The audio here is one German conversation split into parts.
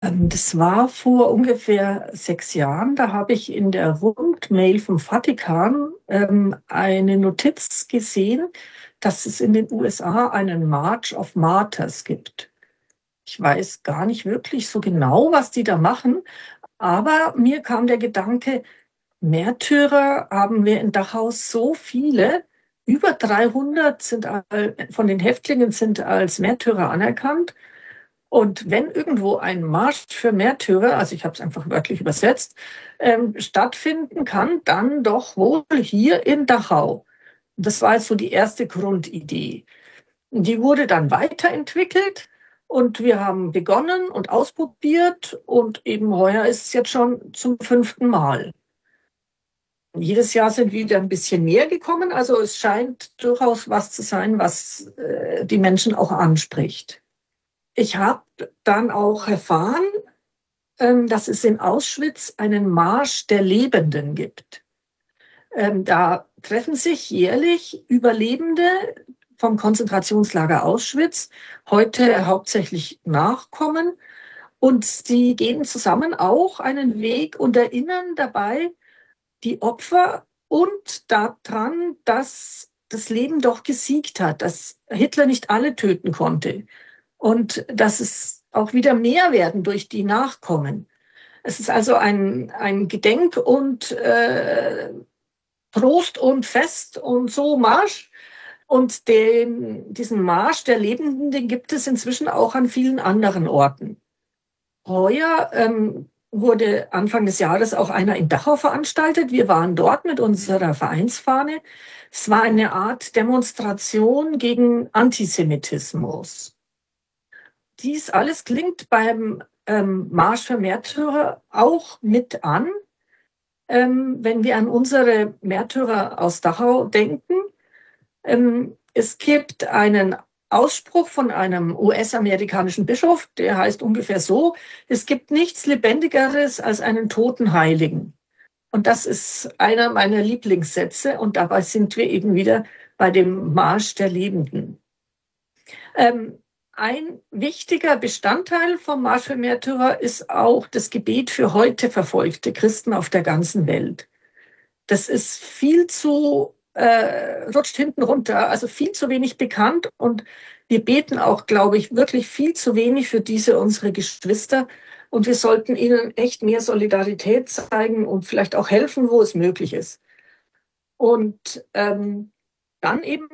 Das war vor ungefähr 6 Jahren. Da habe ich in der Rundmail vom Vatikan eine Notiz gesehen, dass es in den USA einen March of Martyrs gibt. Ich weiß gar nicht wirklich so genau, was die da machen, aber mir kam der Gedanke, Märtyrer haben wir in Dachau so viele. Über 300 von den Häftlingen sind als Märtyrer anerkannt. Und wenn irgendwo ein Marsch für Märtyrer, also ich habe es einfach wörtlich übersetzt, stattfinden kann, dann doch wohl hier in Dachau. Das war jetzt so die erste Grundidee. Die wurde dann weiterentwickelt und wir haben begonnen und ausprobiert und eben heuer ist es jetzt schon zum 5. Mal. Jedes Jahr sind wieder ein bisschen mehr gekommen, also es scheint durchaus was zu sein, was die Menschen auch anspricht. Ich habe dann auch erfahren, dass es in Auschwitz einen Marsch der Lebenden gibt. Da treffen sich jährlich Überlebende vom Konzentrationslager Auschwitz, heute hauptsächlich Nachkommen, und sie gehen zusammen auch einen Weg und erinnern dabei die Opfer und daran, dass das Leben doch gesiegt hat, dass Hitler nicht alle töten konnte und dass es auch wieder mehr werden durch die Nachkommen. Es ist also ein Gedenk- und Trost und Fest und so Marsch. Und diesen Marsch der Lebenden, den gibt es inzwischen auch an vielen anderen Orten. Heuer wurde Anfang des Jahres auch einer in Dachau veranstaltet. Wir waren dort mit unserer Vereinsfahne. Es war eine Art Demonstration gegen Antisemitismus. Dies alles klingt beim Marsch für Märtyrer auch mit an, wenn wir an unsere Märtyrer aus Dachau denken. Es gibt einen Ausspruch von einem US-amerikanischen Bischof, der heißt ungefähr so: Es gibt nichts Lebendigeres als einen toten Heiligen. Und das ist einer meiner Lieblingssätze. Und dabei sind wir eben wieder bei dem Marsch der Lebenden. Ein wichtiger Bestandteil vom Marsch für Märtyrer ist auch das Gebet für heute verfolgte Christen auf der ganzen Welt. Das ist viel zu, rutscht hinten runter, also viel zu wenig bekannt. Und wir beten auch, glaube ich, wirklich viel zu wenig für diese unsere Geschwister. Und wir sollten ihnen echt mehr Solidarität zeigen und vielleicht auch helfen, wo es möglich ist. Und dann eben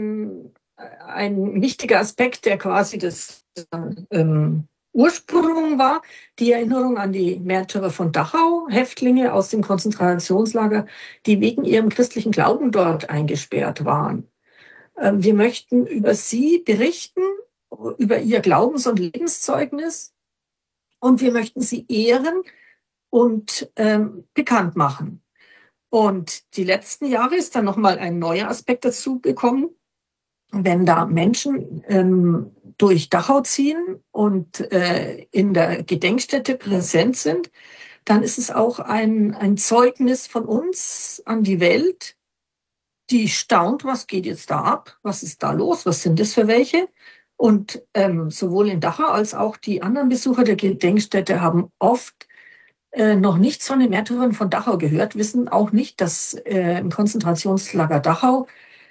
ein wichtiger Aspekt, der quasi das Ursprung war, die Erinnerung an die Märtyrer von Dachau, Häftlinge aus dem Konzentrationslager, die wegen ihrem christlichen Glauben dort eingesperrt waren. Wir möchten über sie berichten, über ihr Glaubens- und Lebenszeugnis, und wir möchten sie ehren und bekannt machen. Und die letzten Jahre ist dann nochmal ein neuer Aspekt dazu gekommen. Wenn da Menschen durch Dachau ziehen und in der Gedenkstätte präsent sind, dann ist es auch ein Zeugnis von uns an die Welt, die staunt, was geht jetzt da ab, was ist da los, was sind das für welche? Und sowohl in Dachau als auch die anderen Besucher der Gedenkstätte haben oft noch nichts von den Märtyrern von Dachau gehört, wissen auch nicht, dass im Konzentrationslager Dachau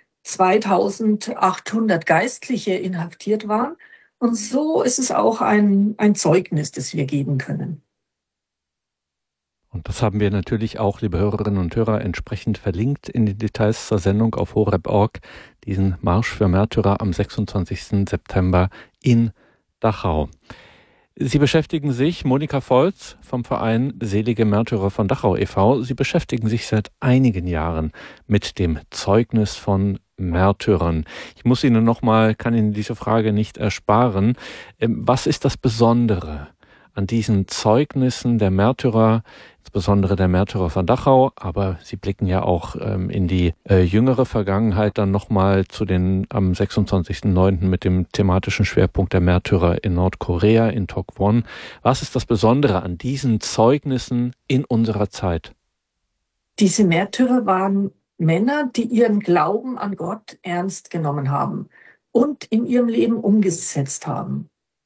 2800 Geistliche inhaftiert waren. Und so ist es auch ein Zeugnis, das wir geben können. Und das haben wir natürlich auch, liebe Hörerinnen und Hörer, entsprechend verlinkt in den Details zur Sendung auf horeb.org, diesen Marsch für Märtyrer am 26. September in Dachau. Sie beschäftigen sich, Monika Volz vom Verein Selige Märtyrer von Dachau e.V., Sie beschäftigen sich seit einigen Jahren mit dem Zeugnis von Märtyrern. Ich muss Ihnen kann Ihnen diese Frage nicht ersparen. Was ist das Besondere an diesen Zeugnissen der Märtyrer, insbesondere der Märtyrer von Dachau, aber Sie blicken ja auch in die jüngere Vergangenheit dann nochmal zu den am 26.09. mit dem thematischen Schwerpunkt der Märtyrer in Nordkorea, in Tokwon. Was ist das Besondere an diesen Zeugnissen in unserer Zeit? Diese Märtyrer waren Männer, die ihren Glauben an Gott ernst genommen haben und in ihrem Leben umgesetzt haben.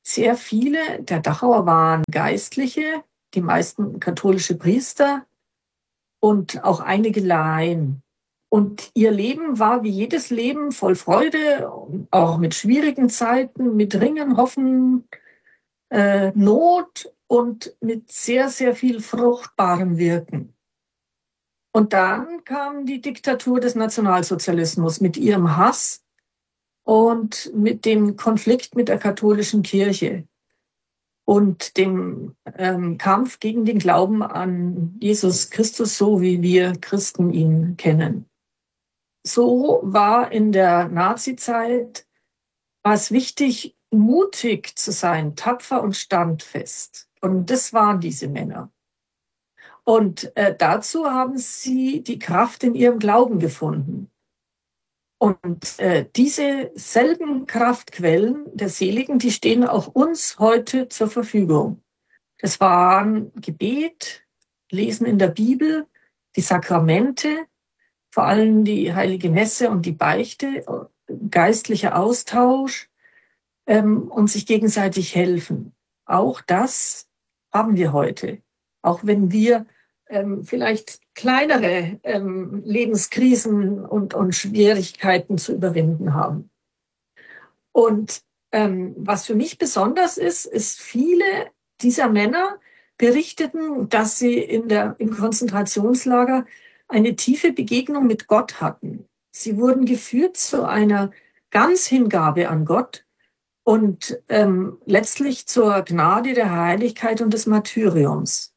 Sehr viele der Dachauer waren Geistliche, die meisten katholische Priester und auch einige Laien. Und ihr Leben war wie jedes Leben voll Freude, auch mit schwierigen Zeiten, mit Ringen, Hoffen, Not und mit sehr, sehr viel fruchtbarem Wirken. Und dann kam die Diktatur des Nationalsozialismus mit ihrem Hass und mit dem Konflikt mit der katholischen Kirche und dem Kampf gegen den Glauben an Jesus Christus, so wie wir Christen ihn kennen. So war in der Nazizeit war es wichtig, mutig zu sein, tapfer und standfest. Und das waren diese Männer. Und dazu haben sie die Kraft in ihrem Glauben gefunden. Und diese selben Kraftquellen der Seligen, die stehen auch uns heute zur Verfügung. Das waren Gebet, Lesen in der Bibel, die Sakramente, vor allem die Heilige Messe und die Beichte, geistlicher Austausch und sich gegenseitig helfen. Auch das haben wir heute. Auch wenn wir vielleicht kleinere Lebenskrisen und Schwierigkeiten zu überwinden haben. Und was für mich besonders ist, viele dieser Männer berichteten, dass sie im Konzentrationslager eine tiefe Begegnung mit Gott hatten. Sie wurden geführt zu einer Ganzhingabe an Gott und letztlich zur Gnade der Heiligkeit und des Martyriums.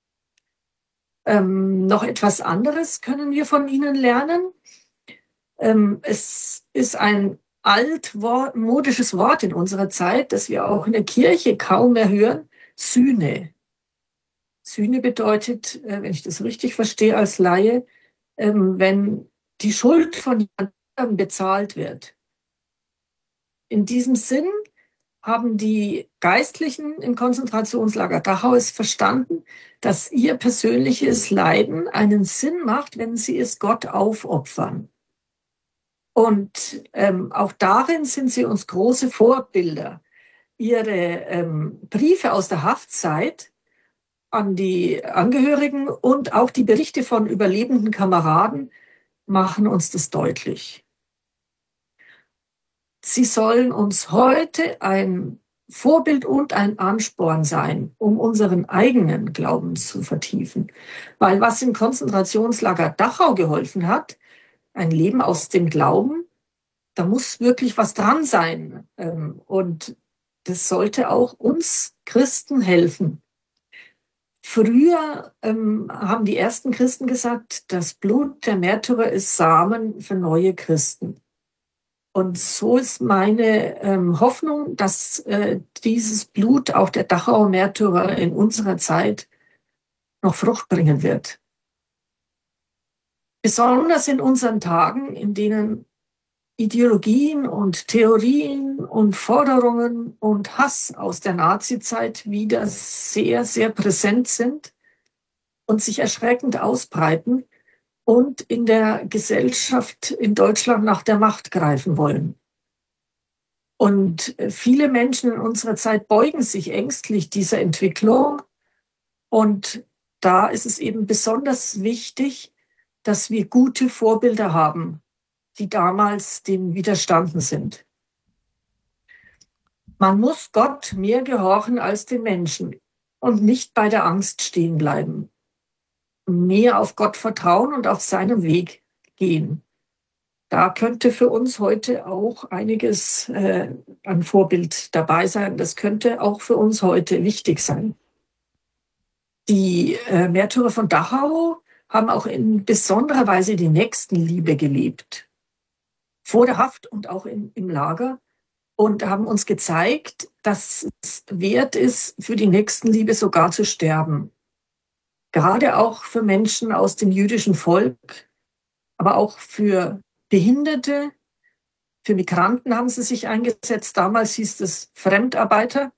Noch etwas anderes können wir von ihnen lernen. Es ist ein altmodisches Wort in unserer Zeit, das wir auch in der Kirche kaum mehr hören, Sühne. Sühne bedeutet, wenn ich das richtig verstehe als Laie, wenn die Schuld von jemandem bezahlt wird. In diesem Sinn haben die Geistlichen im Konzentrationslager Dachau es verstanden, dass ihr persönliches Leiden einen Sinn macht, wenn sie es Gott aufopfern. Und auch darin sind sie uns große Vorbilder. Ihre Briefe aus der Haftzeit an die Angehörigen und auch die Berichte von überlebenden Kameraden machen uns das deutlich. Sie sollen uns heute ein Vorbild und ein Ansporn sein, um unseren eigenen Glauben zu vertiefen. Weil was im Konzentrationslager Dachau geholfen hat, ein Leben aus dem Glauben, da muss wirklich was dran sein. Und das sollte auch uns Christen helfen. Früher haben die ersten Christen gesagt, das Blut der Märtyrer ist Samen für neue Christen. Und so ist meine Hoffnung, dass dieses Blut auch der Dachauer Märtyrer in unserer Zeit noch Frucht bringen wird. Besonders in unseren Tagen, in denen Ideologien und Theorien und Forderungen und Hass aus der Nazizeit wieder sehr, sehr präsent sind und sich erschreckend ausbreiten und in der Gesellschaft in Deutschland nach der Macht greifen wollen. Und viele Menschen in unserer Zeit beugen sich ängstlich dieser Entwicklung. Und da ist es eben besonders wichtig, dass wir gute Vorbilder haben, die damals dem widerstanden sind. Man muss Gott mehr gehorchen als den Menschen und nicht bei der Angst stehen bleiben. Mehr auf Gott vertrauen und auf seinem Weg gehen. Da könnte für uns heute auch einiges an Vorbild dabei sein. Das könnte auch für uns heute wichtig sein. Die Märtyrer von Dachau haben auch in besonderer Weise die Nächstenliebe gelebt. Vor der Haft und auch im Lager. Und haben uns gezeigt, dass es wert ist, für die Nächstenliebe sogar zu sterben. Gerade auch für Menschen aus dem jüdischen Volk, aber auch für Behinderte, für Migranten haben sie sich eingesetzt. Damals hieß es Fremdarbeiter.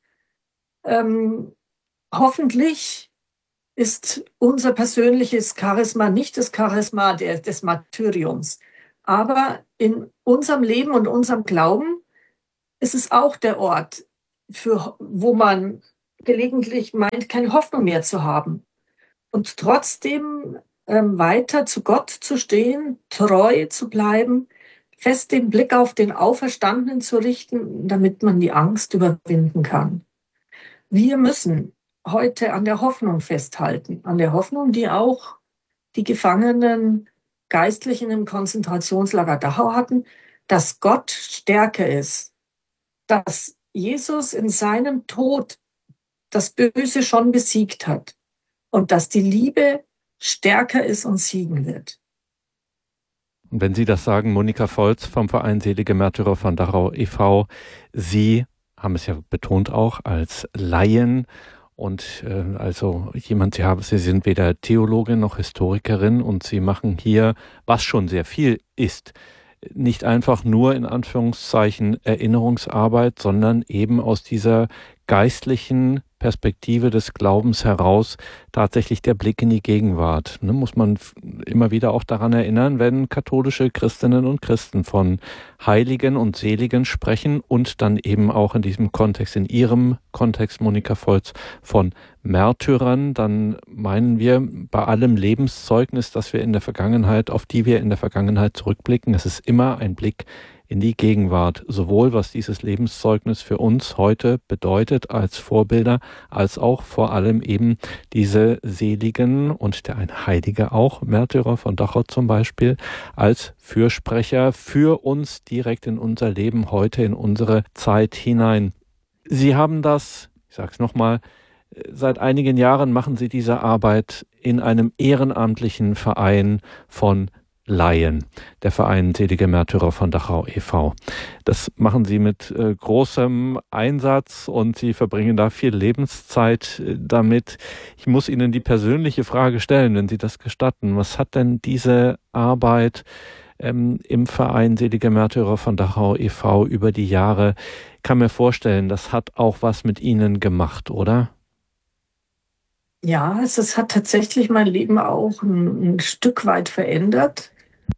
Hoffentlich ist unser persönliches Charisma nicht das Charisma des Martyriums. Aber in unserem Leben und unserem Glauben ist es auch der Ort, wo man gelegentlich meint, keine Hoffnung mehr zu haben. Und trotzdem weiter zu Gott zu stehen, treu zu bleiben, fest den Blick auf den Auferstandenen zu richten, damit man die Angst überwinden kann. Wir müssen heute an der Hoffnung festhalten, an der Hoffnung, die auch die Gefangenen Geistlichen im Konzentrationslager Dachau hatten, dass Gott stärker ist, dass Jesus in seinem Tod das Böse schon besiegt hat und dass die Liebe stärker ist und siegen wird. Und wenn Sie das sagen, Monika Volz vom Verein Selige Märtyrer von Dachau e.V., Sie haben es ja betont auch als Laien und also Sie sind weder Theologin noch Historikerin und Sie machen hier, was schon sehr viel ist, nicht einfach nur in Anführungszeichen Erinnerungsarbeit, sondern eben aus dieser geistlichen Perspektive des Glaubens heraus tatsächlich der Blick in die Gegenwart. Ne, muss man immer wieder auch daran erinnern, wenn katholische Christinnen und Christen von Heiligen und Seligen sprechen und dann eben auch in diesem Kontext, in Ihrem Kontext, Monika Volz, von Märtyrern, dann meinen wir bei allem Lebenszeugnis, das wir in der Vergangenheit, auf die wir in der Vergangenheit zurückblicken, es ist immer ein Blick in die Gegenwart, sowohl was dieses Lebenszeugnis für uns heute bedeutet als Vorbilder, als auch vor allem eben diese Seligen und der ein Heilige auch, Märtyrer von Dachau zum Beispiel, als Fürsprecher für uns direkt in unser Leben heute, in unsere Zeit hinein. Sie haben das, ich sage es nochmal, seit einigen Jahren machen Sie diese Arbeit in einem ehrenamtlichen Verein von Laien, der Verein Selige Märtyrer von Dachau e.V. Das machen Sie mit großem Einsatz und Sie verbringen da viel Lebenszeit damit. Ich muss Ihnen die persönliche Frage stellen, wenn Sie das gestatten. Was hat denn diese Arbeit im Verein Selige Märtyrer von Dachau e.V. über die Jahre, ich kann mir vorstellen, das hat auch was mit Ihnen gemacht, oder? Ja, es hat tatsächlich mein Leben auch ein Stück weit verändert.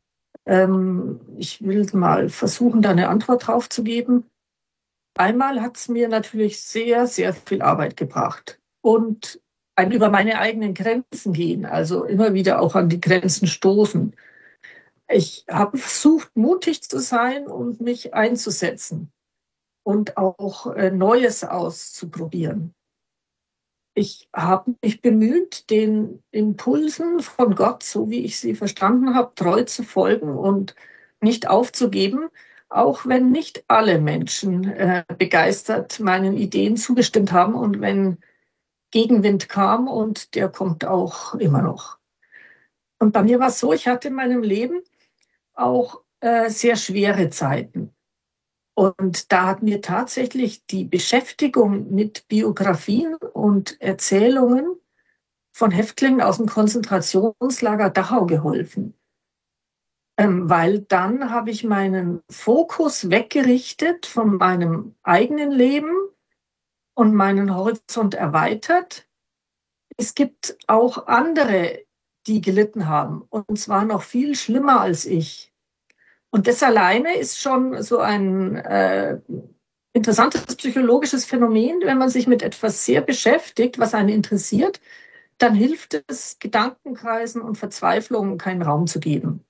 Ich will mal versuchen, da eine Antwort drauf zu geben. Einmal hat es mir natürlich sehr, sehr viel Arbeit gebracht und ein über meine eigenen Grenzen gehen, also immer wieder auch an die Grenzen stoßen. Ich habe versucht, mutig zu sein und mich einzusetzen und auch Neues auszuprobieren. Ich habe mich bemüht, den Impulsen von Gott, so wie ich sie verstanden habe, treu zu folgen und nicht aufzugeben, auch wenn nicht alle Menschen begeistert meinen Ideen zugestimmt haben und wenn Gegenwind kam, und der kommt auch immer noch. Und bei mir war es so, ich hatte in meinem Leben auch sehr schwere Zeiten. Und da hat mir tatsächlich die Beschäftigung mit Biografien und Erzählungen von Häftlingen aus dem Konzentrationslager Dachau geholfen. Weil dann habe ich meinen Fokus weggerichtet von meinem eigenen Leben und meinen Horizont erweitert. Es gibt auch andere, die gelitten haben, und zwar noch viel schlimmer als ich. Und das alleine ist schon so ein interessantes psychologisches Phänomen. Wenn man sich mit etwas sehr beschäftigt, was einen interessiert, dann hilft es, Gedankenkreisen und Verzweiflungen keinen Raum zu geben.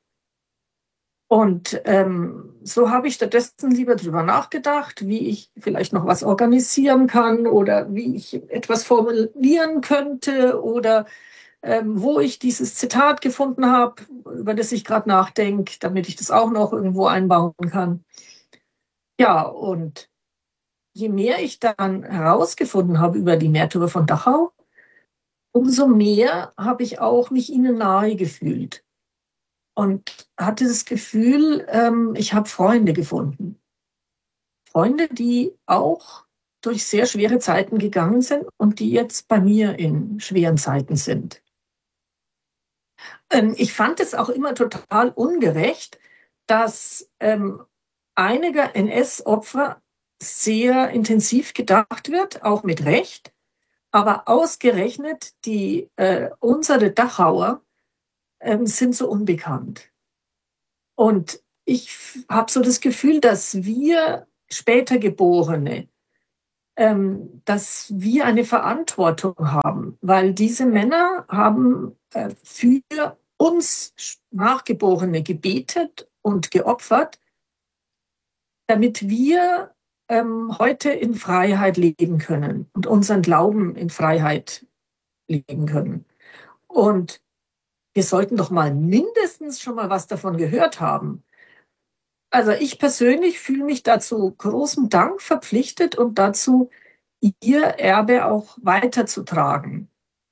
Und so habe ich stattdessen lieber drüber nachgedacht, wie ich vielleicht noch was organisieren kann oder wie ich etwas formulieren könnte oder wo ich dieses Zitat gefunden habe, über das ich gerade nachdenke, damit ich das auch noch irgendwo einbauen kann. Ja, und je mehr ich dann herausgefunden habe über die Märtyrer von Dachau, umso mehr habe ich auch mich ihnen nahe gefühlt und hatte das Gefühl, ich habe Freunde gefunden. Freunde, die auch durch sehr schwere Zeiten gegangen sind und die jetzt bei mir in schweren Zeiten sind. Ich fand es auch immer total ungerecht, dass einiger NS-Opfer sehr intensiv gedacht wird, auch mit Recht, aber ausgerechnet die unsere Dachauer sind so unbekannt. Und ich habe so das Gefühl, dass wir später Geborene dass wir eine Verantwortung haben, weil diese Männer haben für uns Nachgeborene gebetet und geopfert, damit wir heute in Freiheit leben können und unseren Glauben in Freiheit leben können. Und wir sollten doch mal mindestens schon mal was davon gehört haben. Also ich persönlich fühle mich dazu großen Dank verpflichtet und dazu, ihr Erbe auch weiterzutragen.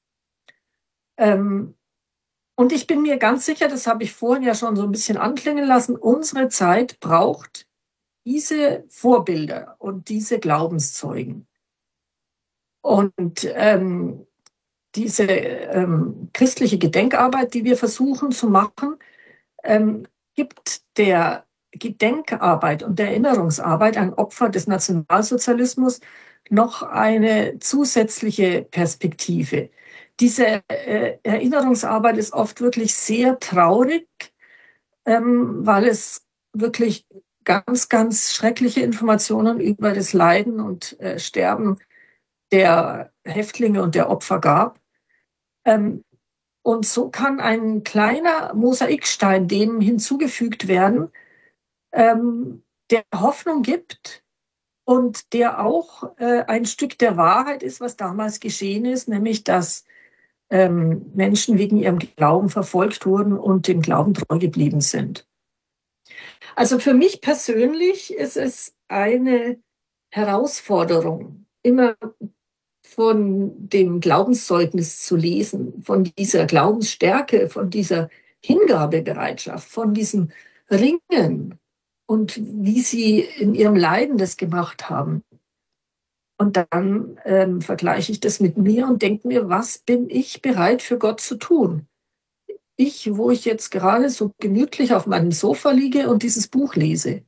Und ich bin mir ganz sicher, das habe ich vorhin ja schon so ein bisschen anklingen lassen, unsere Zeit braucht diese Vorbilder und diese Glaubenszeugen. Und diese christliche Gedenkarbeit, die wir versuchen zu machen, gibt der Gedenkarbeit und der Erinnerungsarbeit an Opfer des Nationalsozialismus noch eine zusätzliche Perspektive. Diese Erinnerungsarbeit ist oft wirklich sehr traurig, weil es wirklich ganz, ganz schreckliche Informationen über das Leiden und Sterben der Häftlinge und der Opfer gab. Und so kann ein kleiner Mosaikstein dem hinzugefügt werden, der Hoffnung gibt und der auch ein Stück der Wahrheit ist, was damals geschehen ist, nämlich dass Menschen wegen ihrem Glauben verfolgt wurden und dem Glauben treu geblieben sind. Also für mich persönlich ist es eine Herausforderung, immer von dem Glaubenszeugnis zu lesen, von dieser Glaubensstärke, von dieser Hingabebereitschaft, von diesem Ringen und wie sie in ihrem Leiden das gemacht haben. Und dann vergleiche ich das mit mir und denke mir, was bin ich bereit für Gott zu tun? Ich, wo ich jetzt gerade so gemütlich auf meinem Sofa liege und dieses Buch lese.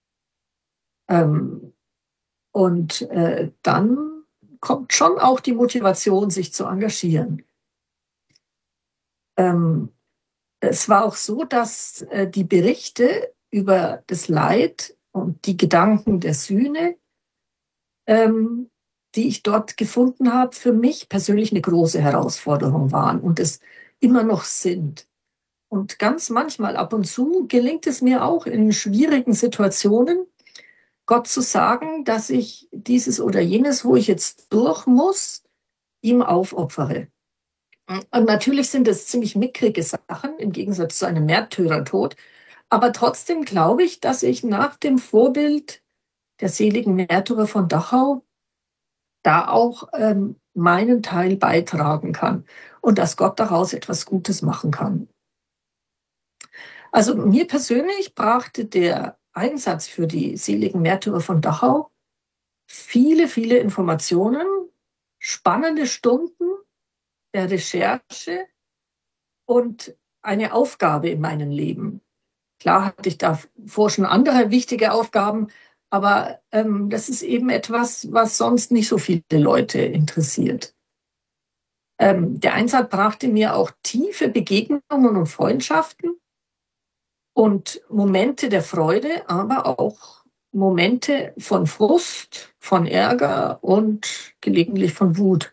Und dann kommt schon auch die Motivation, sich zu engagieren. Es war auch so, dass die Berichte über das Leid und die Gedanken der Sühne, die ich dort gefunden habe, für mich persönlich eine große Herausforderung waren und es immer noch sind. Und ganz manchmal, ab und zu, gelingt es mir auch in schwierigen Situationen, Gott zu sagen, dass ich dieses oder jenes, wo ich jetzt durch muss, ihm aufopfere. Und natürlich sind das ziemlich mickrige Sachen im Gegensatz zu einem Märtyrertod. Aber trotzdem glaube ich, dass ich nach dem Vorbild der seligen Märtyrer von Dachau da auch meinen Teil beitragen kann und dass Gott daraus etwas Gutes machen kann. Also mir persönlich brachte der Einsatz für die seligen Märtyrer von Dachau viele, viele Informationen, spannende Stunden der Recherche und eine Aufgabe in meinem Leben. Klar hatte ich davor schon andere wichtige Aufgaben, aber das ist eben etwas, was sonst nicht so viele Leute interessiert. Der Einsatz brachte mir auch tiefe Begegnungen und Freundschaften und Momente der Freude, aber auch Momente von Frust, von Ärger und gelegentlich von Wut.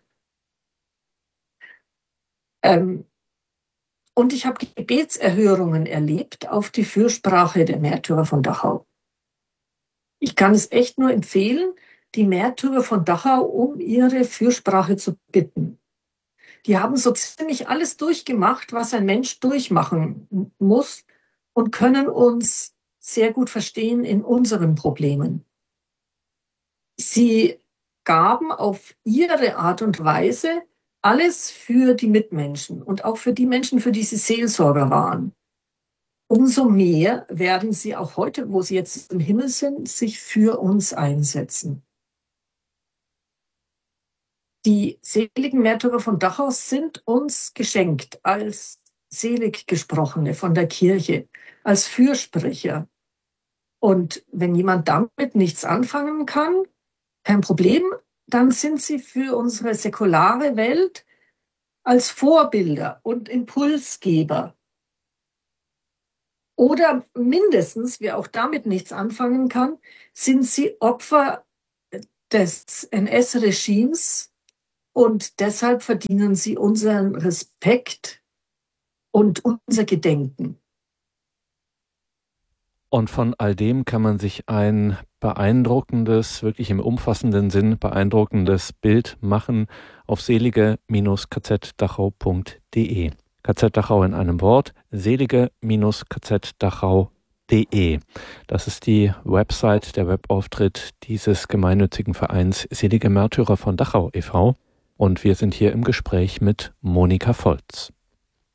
Und ich habe Gebetserhörungen erlebt auf die Fürsprache der Märtyrer von Dachau. Ich kann es echt nur empfehlen, die Märtyrer von Dachau um ihre Fürsprache zu bitten. Die haben so ziemlich alles durchgemacht, was ein Mensch durchmachen muss und können uns sehr gut verstehen in unseren Problemen. Sie gaben auf ihre Art und Weise alles für die Mitmenschen und auch für die Menschen, für die sie Seelsorger waren. Umso mehr werden sie auch heute, wo sie jetzt im Himmel sind, sich für uns einsetzen. Die seligen Märtyrer von Dachau sind uns geschenkt als Seliggesprochene von der Kirche, als Fürsprecher. Und wenn jemand damit nichts anfangen kann, kein Problem, dann sind sie für unsere säkulare Welt als Vorbilder und Impulsgeber. Oder mindestens, wer auch damit nichts anfangen kann, sind sie Opfer des NS-Regimes und deshalb verdienen sie unseren Respekt und unser Gedenken. Und von all dem kann man sich ein beeindruckendes, wirklich im umfassenden Sinn beeindruckendes Bild machen auf selige-kzdachau.de. KZ Dachau in einem Wort, selige-kzdachau.de. Das ist die Website, der Webauftritt dieses gemeinnützigen Vereins Selige Märtyrer von Dachau e.V. Und wir sind hier im Gespräch mit Monika Volz.